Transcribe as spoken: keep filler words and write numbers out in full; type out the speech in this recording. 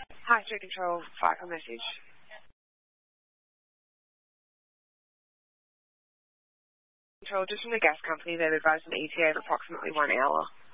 Hi, three Control, fire call message. Control, just from the gas company, they've advised an E T A of approximately one hour.